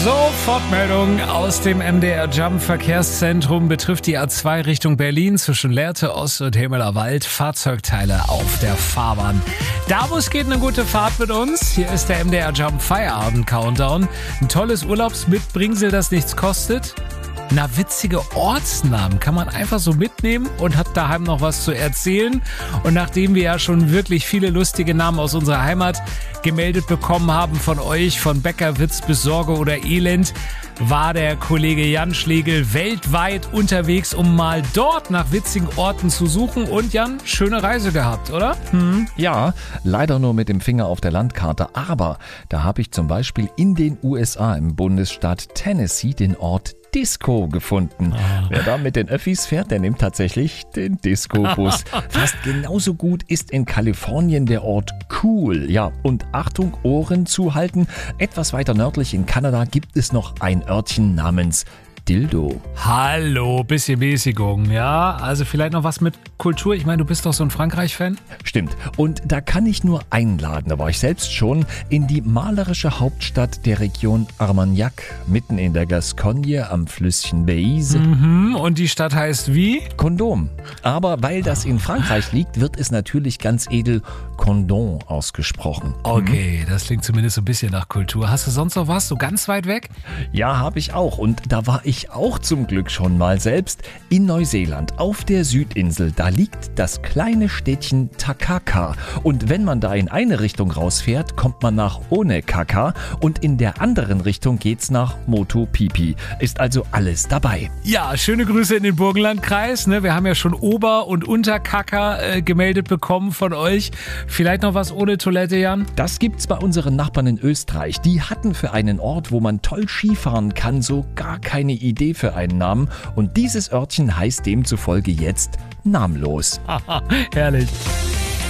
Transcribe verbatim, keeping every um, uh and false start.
Sofortmeldung aus dem M D R Jump Verkehrszentrum betrifft die A zwei Richtung Berlin zwischen Lehrte Ost und Himmelerwald. Fahrzeugteile auf der Fahrbahn. Da, wo es geht, eine gute Fahrt mit uns. Hier ist der M D R Jump Feierabend Countdown. Ein tolles Urlaubsmitbringsel, das nichts kostet. Na, witzige Ortsnamen kann man einfach so mitnehmen und hat daheim noch was zu erzählen. Und nachdem wir ja schon wirklich viele lustige Namen aus unserer Heimat gemeldet bekommen haben von euch, von Bäckerwitz bis Sorge oder Elend, war der Kollege Jan Schlegel weltweit unterwegs, um mal dort nach witzigen Orten zu suchen. Und Jan, schöne Reise gehabt, oder? Hm, ja, leider nur mit dem Finger auf der Landkarte. Aber da habe ich zum Beispiel in den U S A im Bundesstaat Tennessee den Ort Disco gefunden. Oh. Wer da mit den Öffis fährt, der nimmt tatsächlich den Disco-Bus. Fast genauso gut ist in Kalifornien der Ort Cool. Ja, und Achtung, Ohren zuhalten. Etwas weiter nördlich in Kanada gibt es noch ein Örtchen namens Dildo. Hallo, bisschen Mäßigung, ja? Also vielleicht noch was mit Kultur. Ich meine, du bist doch so ein Frankreich-Fan. Stimmt. Und da kann ich nur einladen, da war ich selbst schon, in die malerische Hauptstadt der Region Armagnac, mitten in der Gascogne am Flüsschen Beise. Mhm, und die Stadt heißt wie? Condom. Aber weil das in Frankreich liegt, wird es natürlich ganz edel Condom ausgesprochen. Okay, das klingt zumindest so ein bisschen nach Kultur. Hast du sonst noch was, so ganz weit weg? Ja, habe ich auch. Und da war ich auch zum Glück schon mal selbst in Neuseeland auf der Südinsel. Da liegt das kleine Städtchen Takaka. Und wenn man da in eine Richtung rausfährt, kommt man nach Onekaka und in der anderen Richtung geht's nach Motopipi. Ist also alles dabei. Ja, schöne Grüße in den Burgenlandkreis. Ne? Wir haben ja schon Ober- und Unterkaka äh, gemeldet bekommen von euch. Vielleicht noch was ohne Toilette, Jan? Das gibt's bei unseren Nachbarn in Österreich. Die hatten für einen Ort, wo man toll Skifahren kann, so gar keine Idee für einen Namen. Und dieses Örtchen heißt demzufolge jetzt Namenlos. Haha, herrlich.